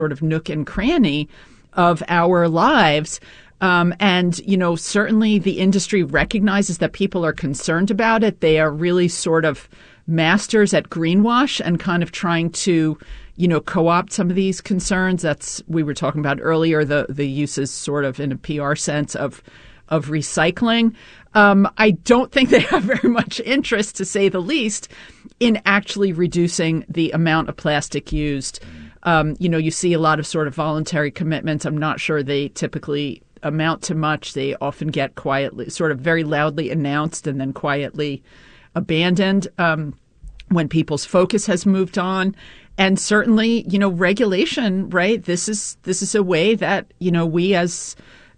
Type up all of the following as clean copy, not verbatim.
sort of nook and cranny of our lives. And, certainly the industry recognizes that people are concerned about it. They are really sort of masters at greenwash and kind of trying to, co-opt some of these concerns. We were talking about earlier, the uses sort of in a PR sense of recycling. I don't think they have very much interest, to say the least, in actually reducing the amount of plastic used. You see a lot of sort of voluntary commitments. I'm not sure they typically amount to much. They often get quietly, sort of very loudly announced and then quietly abandoned when people's focus has moved on. And certainly, regulation, right? This is a way that, we as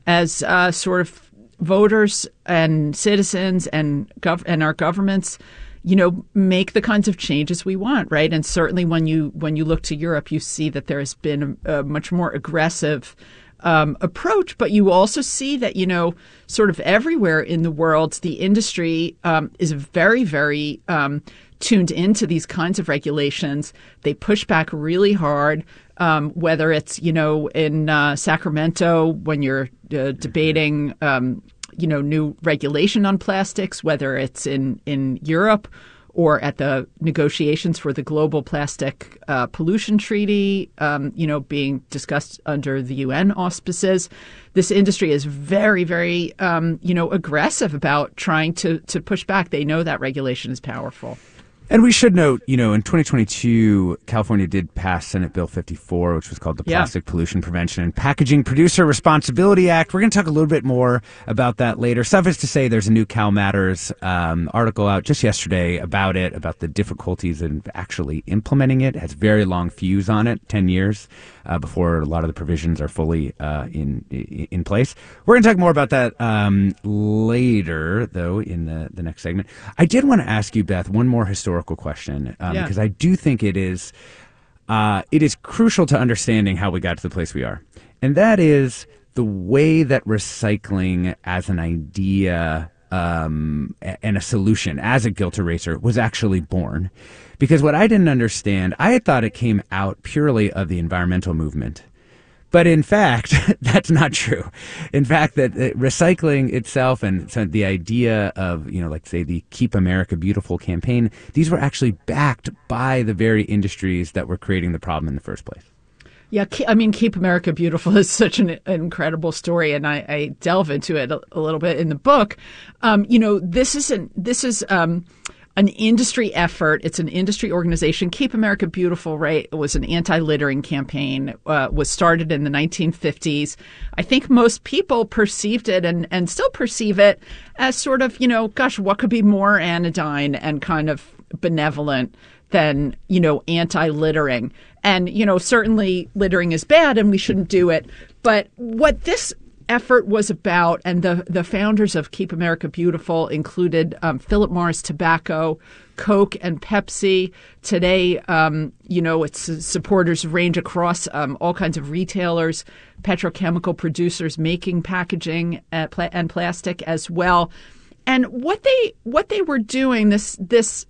sort of voters and citizens and our governments, make the kinds of changes we want, right? And certainly when you look to Europe, you see that there has been a much more aggressive approach, but you also see that, sort of everywhere in the world, the industry is very, very tuned into these kinds of regulations. They push back really hard, whether it's, in Sacramento when you're debating, new regulation on plastics, whether it's in Europe or at the negotiations for the global plastic pollution treaty, being discussed under the UN auspices. This industry is very, very, aggressive about trying to push back. They know that regulation is powerful. And we should note, in 2022, California did pass Senate Bill 54, which was called the Plastic Pollution Prevention and Packaging Producer Responsibility Act. We're going to talk a little bit more about that later. Suffice to say, there's a new Cal Matters article out just yesterday about the difficulties in actually implementing it. It has very long fuse on it, 10 years before a lot of the provisions are fully in place. We're going to talk more about that later, though, in the next segment. I did want to ask you, Beth, one more historical question, because I do think it is crucial to understanding how we got to the place we are. And that is the way that recycling as an idea and a solution as a guilt eraser was actually born. Because what I didn't understand, I had thought it came out purely of the environmental movement. But in fact, that's not true. In fact, that recycling itself and the idea of, say the Keep America Beautiful campaign, these were actually backed by the very industries that were creating the problem in the first place. Yeah, Keep America Beautiful is such an incredible story, and I delve into it a little bit in the book. This is an industry effort. It's an industry organization. Keep America Beautiful, right? It was an anti-littering campaign, was started in the 1950s. I think most people perceived it and still perceive it as sort of, what could be more anodyne and kind of benevolent than, anti-littering. And, certainly littering is bad and we shouldn't do it. But what this effort was about, and the founders of Keep America Beautiful included Philip Morris Tobacco, Coke, and Pepsi. Today, its supporters range across all kinds of retailers, petrochemical producers making packaging and plastic as well. And what they were doing, this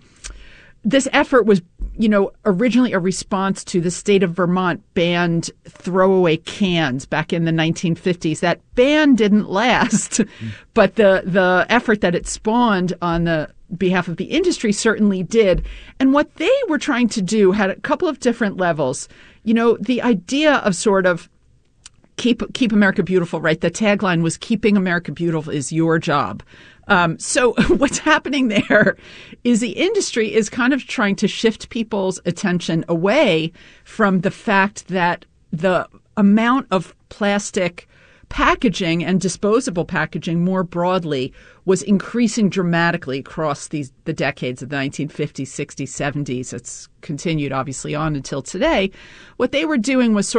effort was, originally a response to the state of Vermont banned throwaway cans back in the 1950s. That ban didn't last, but the effort that it spawned on the behalf of the industry certainly did. And what they were trying to do had a couple of different levels. The idea of sort of Keep America Beautiful, right? The tagline was "Keeping America Beautiful is your job." So what's happening there is the industry is kind of trying to shift people's attention away from the fact that the amount of plastic packaging and disposable packaging more broadly was increasing dramatically across the decades of the 1950s, 60s, 70s. It's continued obviously on until today. What they were doing was sort